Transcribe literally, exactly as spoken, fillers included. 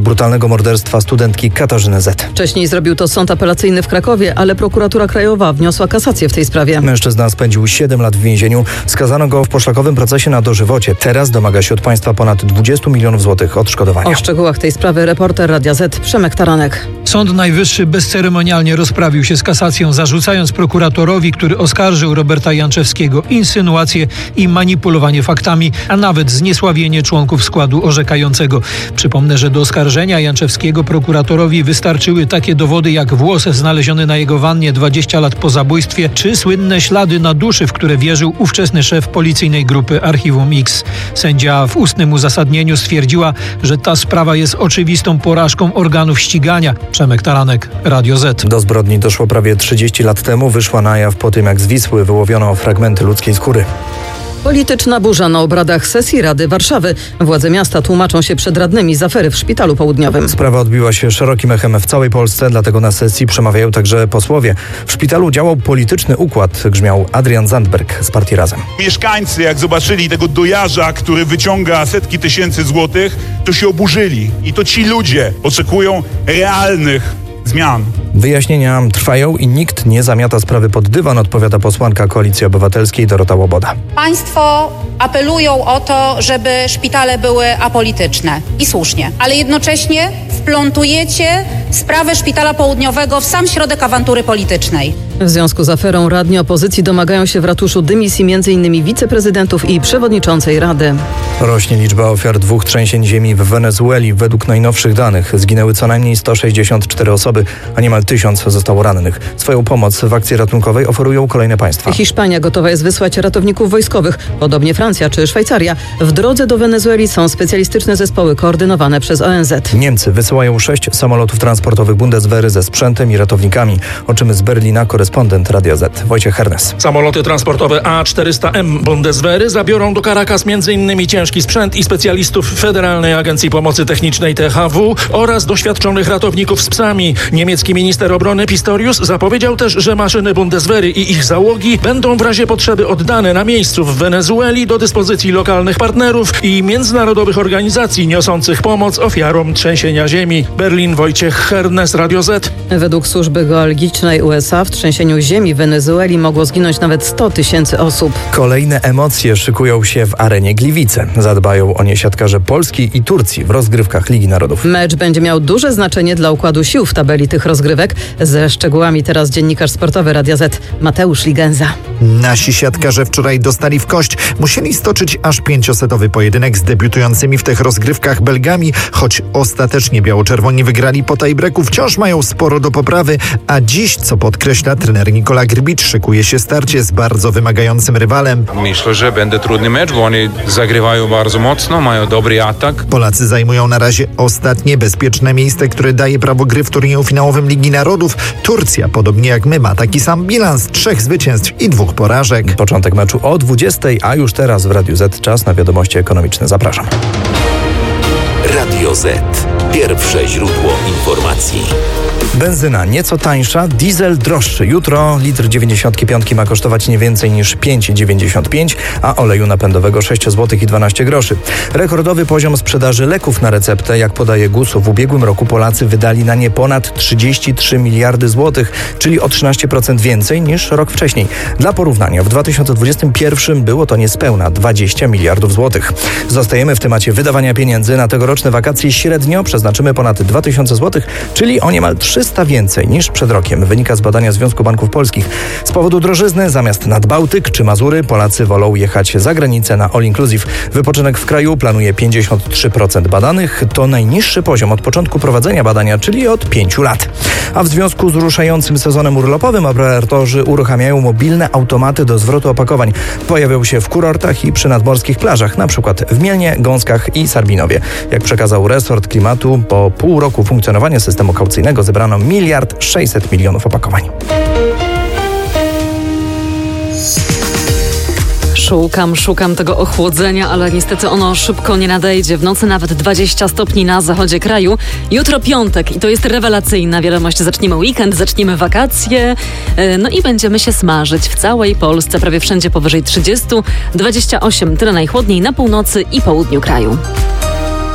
brutalnego morderstwa studentki Katarzyny Z. Wcześniej zrobił to sąd apelacyjny w Krakowie, ale prokuratura krajowa wniosła kasację w tej sprawie. Mężczyzna spędził siedem lat w więzieniu. Skazano go w poszlakowym procesie na dożywocie. Teraz domaga się od państwa ponad dwadzieścia milionów złotych odszkodowania. O szczegółach tej sprawy reporter Radia Z Przemek Taranek. Sąd Najwyższy bezceremonialnie rozprawił się z kasacją, zarzucając prokuratorowi, który oskarżył Roberta Janczewskiego, insynuacje i manipulowanie faktami, a nawet zniesławienie członków składu orzekającego. Przypomnę, że do oskarżenia Janczewskiego prokuratorowi wystarczyły takie dowody jak włos znaleziony na jego wannie dwadzieścia lat po zabójstwie, czy słynne ślady na duszy, w które wierzył ówczesny szef policyjnej grupy Archiwum X. Sędzia w ustnym uzasadnieniu stwierdziła, że ta sprawa jest oczywistą porażką organów ścigania. Przemek Taranek, Radio Z. Do zbrodni doszło prawie trzydzieści lat temu. Wyszła na jaw po tym, jak z Wisły wyłowiono fragmenty ludzkiej skóry. Polityczna burza na obradach sesji Rady Warszawy. Władze miasta tłumaczą się przed radnymi z afery w Szpitalu Południowym. Sprawa odbiła się szerokim echem w całej Polsce, dlatego na sesji przemawiają także posłowie. W szpitalu działał polityczny układ, grzmiał Adrian Zandberg z partii Razem. Mieszkańcy, jak zobaczyli tego dojarza, który wyciąga setki tysięcy złotych, to się oburzyli. I to ci ludzie oczekują realnych zmian. Wyjaśnienia trwają i nikt nie zamiata sprawy pod dywan, odpowiada posłanka Koalicji Obywatelskiej Dorota Łoboda. Państwo apelują o to, żeby szpitale były apolityczne i słusznie, ale jednocześnie wplątujecie sprawę Szpitala Południowego w sam środek awantury politycznej. W związku z aferą radni opozycji domagają się w ratuszu dymisji między innymi wiceprezydentów i przewodniczącej Rady. Rośnie liczba ofiar dwóch trzęsień ziemi w Wenezueli. Według najnowszych danych zginęły co najmniej sto sześćdziesiąt cztery osoby, a niemal tysiąc zostało rannych. Swoją pomoc w akcji ratunkowej oferują kolejne państwa. Hiszpania gotowa jest wysłać ratowników wojskowych, podobnie Francja czy Szwajcaria. W drodze do Wenezueli są specjalistyczne zespoły koordynowane przez O N Z. Niemcy wysyłają sześć samolotów transportowych Bundeswehry ze sprzętem i ratownikami. Oczymy z Berlina korespondent Radia Z Wojciech Hernes. Samoloty transportowe A czterysta M Bundeswehry zabiorą do Caracas m.in. ciężki sprzęt i specjalistów Federalnej Agencji Pomocy Technicznej T H W oraz doświadczonych ratowników z psami. Niemiecki minister obrony Pistorius zapowiedział też, że maszyny Bundeswehry i ich załogi będą w razie potrzeby oddane na miejscu w Wenezueli do dyspozycji lokalnych partnerów i międzynarodowych organizacji niosących pomoc ofiarom trzęsienia ziemi. Berlin, Wojciech Hernes, Radio Z. Według służby geologicznej U S A w trzęsieniu ziemi w Wenezueli mogło zginąć nawet sto tysięcy osób. Kolejne emocje szykują się w arenie Gliwice. Zadbają o nie siatkarze Polski i Turcji w rozgrywkach Ligi Narodów. Mecz będzie miał duże znaczenie dla układu sił w tabeli tych rozgrywek. Ze szczegółami teraz dziennikarz sportowy Radia Z Mateusz Ligenza. Nasi siatkarze wczoraj dostali w kość. Musieli stoczyć aż pięciosetowy pojedynek z debiutującymi w tych rozgrywkach Belgami. Choć ostatecznie biało-czerwoni wygrali po tiebreaku, wciąż mają sporo do poprawy, a dziś, co podkreśla trener Nikola Grbicz, szykuje się starcie z bardzo wymagającym rywalem. Myślę, że będzie trudny mecz, bo oni zagrywają bardzo mocno, mają dobry atak. Polacy zajmują na razie ostatnie bezpieczne miejsce, które daje prawo gry w turnieju finałowym Ligi Narodów. Turcja, podobnie jak my, ma taki sam bilans trzech zwycięstw i dwóch porażek. Początek meczu o dwudziestej, a już teraz w Radiu Z czas na wiadomości ekonomiczne. Zapraszam. Radio Z. Pierwsze źródło informacji. Benzyna nieco tańsza, diesel droższy. Jutro litr dziewięćdziesiąt pięć ma kosztować nie więcej niż pięć dziewięćdziesiąt pięć, a oleju napędowego sześć złotych i dwanaście groszy. Rekordowy poziom sprzedaży leków na receptę, jak podaje G U S. W ubiegłym roku Polacy wydali na nie ponad trzydzieści trzy miliardy złotych, czyli o trzynaście procent więcej niż rok wcześniej. Dla porównania w dwa tysiące dwudziestym pierwszym było to niespełna dwadzieścia miliardów złotych. Zostajemy w temacie wydawania pieniędzy. Na tegoroczne wakacje średnio przeznaczymy ponad dwa tysiące złotych, czyli o niemal trzysta więcej niż przed rokiem, wynika z badania Związku Banków Polskich. Z powodu drożyzny zamiast nad Bałtyk czy Mazury Polacy wolą jechać za granicę na all inclusive. Wypoczynek w kraju planuje pięćdziesiąt trzy procent badanych. To najniższy poziom od początku prowadzenia badania, czyli od pięciu lat. A w związku z ruszającym sezonem urlopowym operatorzy uruchamiają mobilne automaty do zwrotu opakowań. Pojawią się w kurortach i przy nadmorskich plażach, na przykład w Mielnie, Gąskach i Sarbinowie. Jak przekazał resort klimatu, po pół roku funkcjonowania systemu kaucyjnego zebrano miliard sześćset milionów opakowań. Szukam, szukam tego ochłodzenia, ale niestety ono szybko nie nadejdzie. W nocy nawet dwadzieścia stopni na zachodzie kraju. Jutro piątek i to jest rewelacyjna wiadomość. Zaczniemy weekend, zaczniemy wakacje, no i będziemy się smażyć w całej Polsce. Prawie wszędzie powyżej trzydzieści, dwadzieścia osiem, tyle najchłodniej na północy i południu kraju.